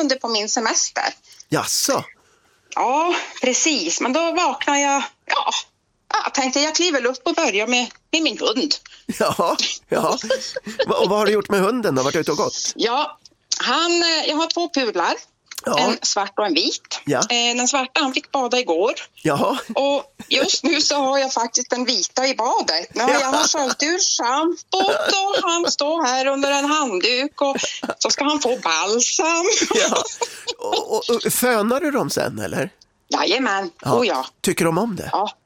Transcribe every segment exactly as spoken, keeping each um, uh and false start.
under på min semester. Jaså? Ja, precis. Men då vaknade jag, ja, jag tänkte jag kliver upp och börjar med, med min hund. Ja, ja. Och vad har du gjort med hunden då? Vart ute och gått? Ja, han, jag har två pudlar. Ja. En svart och en vit. Ja. Den svarta han fick bada igår. Jaha. Och just nu så har jag faktiskt den vita i badet. Nu har jag har sköljt ur schampot och han står här under en handduk och så ska han få balsam. Ja. Och, och, och fönar du dem sen eller? Jajamän, ja. Oh, ja. Tycker de om det? Ja.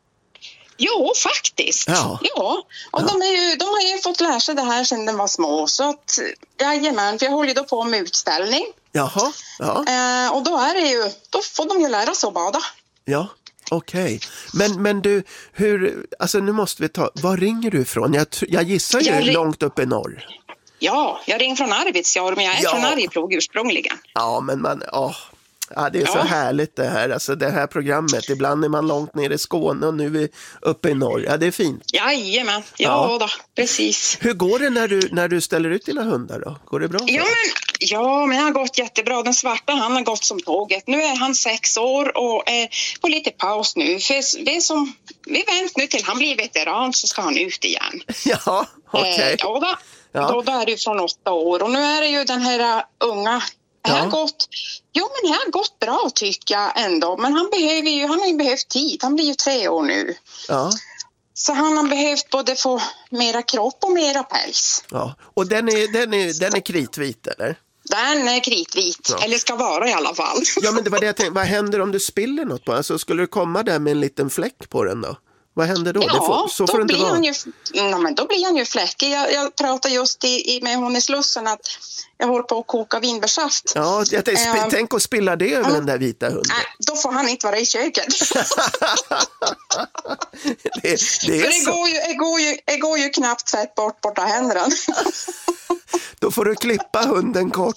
Jo, faktiskt. Ja. ja. Och ja. De, är ju, de har ju fått lära sig det här sedan de var små. Så att, jajamän, för jag håller ju då på med utställning. Jaha, ja. Eh, och då är det ju, då får de ju lära sig att bada. Ja, okej. Okay. Men, men du, hur, alltså nu måste vi ta, var ringer du ifrån? Jag, jag gissar ju jag ring... långt upp i norr. Ja, jag ringer från Arvidsjaur, men jag är ja. från Arjeplog ursprungligen. Ja, men man, åh. Ja, det är ja. så härligt det här. Alltså det här programmet. Ibland är man långt ner i Skåne och nu är vi uppe i norr. Ja, det är fint. Jajamän, ja, ja. Då, precis. Hur går det när du, när du ställer ut dina hundar då? Går det bra? Ja men, ja, men det har gått jättebra. Den svarta, han har gått som tåget. Nu är han sex år och är på lite paus nu. För det är som, vi väntar nu till han blir veteran så ska han ut igen. Ja, okej. Okay. Eh, ja, då, ja. Då, då är det ju från åtta år. Och nu är det ju den här uh, unga. Det har gått, jo men det har gått bra tycker jag ändå. Men han behöver ju, han har ju behövt tid. Han blir ju tre år nu. Ja. Så han har behövt både få mera kropp och mera päls. Ja. Och den är, den är, den är kritvit eller? Den är kritvit, ja. Eller ska vara i alla fall. Ja men det var det jag tänkte, vad händer om du spiller något på? Alltså skulle du komma där med en liten fläck på den då? Vad händer då? Ja, det får, så då, får det blir inte vara. Han ju, no, men då blir han ju fläckig. Jag, jag pratade just i, i, med hon i Slussen att jag håller på att koka vinbärsaft. Ja, jag tänkte, sp- um, tänk att spilla det över um, den där vita hunden. Nej, då får han inte vara i köket. det, det, är För det, så. Går ju, det, går ju, det går ju knappt tvätt bort borta händerna. Då får du klippa hunden kort.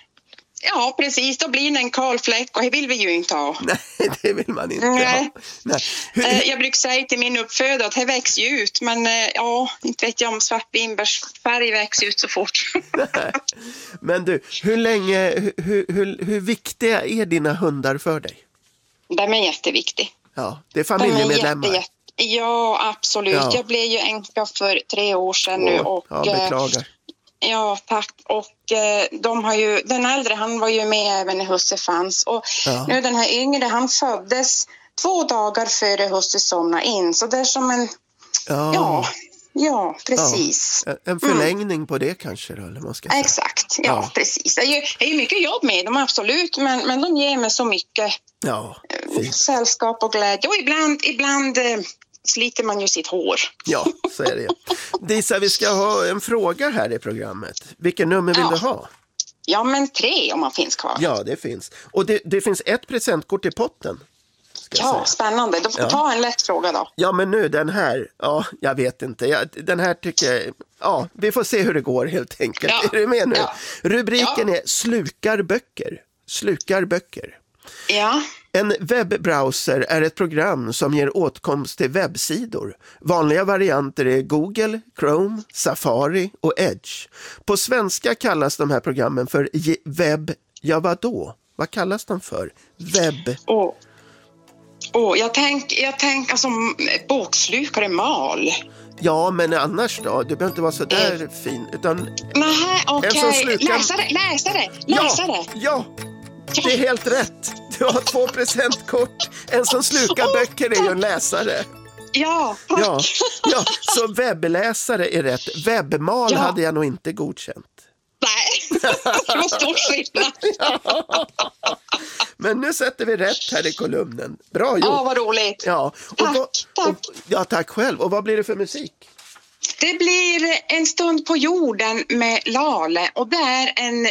Ja, precis. Då blir det en kalfläck och det vill vi ju inte ha. Nej, det vill man inte Nej. ha. Nej. Hur... Jag brukar säga till min uppfödare att det växer ju ut. Men ja, inte vet jag om svartvinbärsfärg växer ut så fort. Nej. Men du, hur länge, hur, hur, hur viktiga är dina hundar för dig? De är jätteviktiga. Ja, det är familjemedlemmar. Jätte, jätte, ja, absolut. Ja. Jag blev ju änka för tre år sedan nu. Och, ja, beklagar. Ja, tack. Och eh, de har ju, den äldre han var ju med även när husse fanns. Och ja. Nu den här yngre, han föddes två dagar före husse somnade in. Så det är som en, ja, ja, ja precis. Ja. En förlängning mm. på det kanske då, eller man ska säga. Exakt, ja, ja. precis. Det är, ju, det är ju mycket jobb med dem, absolut. Men, men de ger mig så mycket ja, eh, sällskap och glädje. Och ibland, ibland eh, sliter man ju sitt hår. Ja, så är det. Disa, vi ska ha en fråga här i programmet. Vilken nummer vill ja. du ha? Ja, men tre om man finns kvar. Ja, det finns. Och det, det finns ett presentkort i potten. Ja, spännande. Då får ja. ta en lätt fråga då. Ja, men nu den här. Ja, jag vet inte. Jag, den här tycker jag... Ja, vi får se hur det går helt enkelt. Ja. Är du med nu? Ja. Rubriken ja. är Slukar böcker. Slukar böcker. Ja. En webbrowser är ett program som ger åtkomst till webbsidor. Vanliga varianter är Google, Chrome, Safari och Edge. På svenska kallas de här programmen för webb... Ja, vadå? Vad kallas de för? Webb... Åh, oh, jag tänker jag tänk, alltså bokslukare mal. Ja, men annars då? Du behöver inte vara så där eh. fin. Utan nej, okej. Okay. Slukar... Läsare, läsare, läsare. Ja, ja, det är helt rätt. Du har två presentkort. En som slukar oh, böcker är ju en läsare. Ja, tack. Ja, ja, så webbläsare är rätt. Webbmal ja. hade jag nog inte godkänt. Nej, det var stor skillnad. Ja. Men nu sätter vi rätt här i kolumnen. Bra gjort. Ja, vad roligt. Ja. Och tack, då, tack. Och, ja, tack själv. Och vad blir det för musik? Det blir En stund på jorden med Lale. Och det är en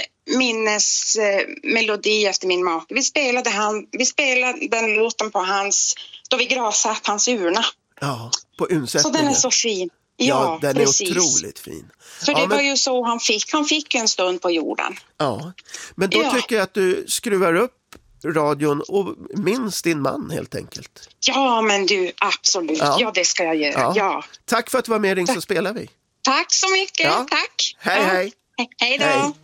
minnesmelodi efter min make. Vi spelade, han, vi spelade den låten på hans, då vi gravsatt hans urna. Ja, på unsättningen. Så den är så fin. Ja, ja den precis. är otroligt fin. För ja, det men... var ju så han fick. Han fick en stund på jorden. Ja, men då ja. tycker jag att du skruvar upp radion och minns din man helt enkelt. Ja, men du, absolut. Ja, ja det ska jag göra. Ja. Ja. Tack för att du var med, Ring så spelar vi. Tack så mycket. Ja. Tack. Hej, ja. hej. Hej då. Hej.